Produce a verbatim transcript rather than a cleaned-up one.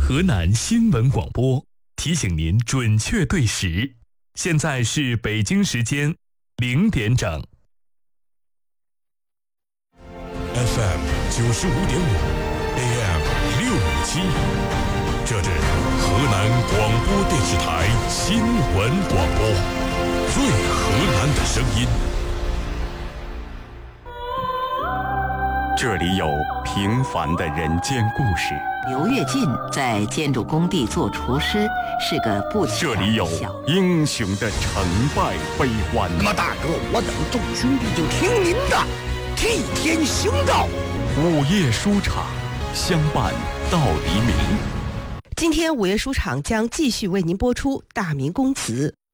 河南新闻广播提醒您准确对时，现在是北京时间零点整。 F M 九十五点五 ，A M 六五七，这是河南广播电视台新闻广播，最河南的声音。 这里有平凡的人间故事。 刘跃进在建筑工地做厨师，是个不起眼的小。 这里有英雄的成败悲欢。 那么大哥，我等众兄弟就听您的，替天行道。 午夜书场，相伴到黎明。 今天午夜书场将继续为您播出《大明宫词》。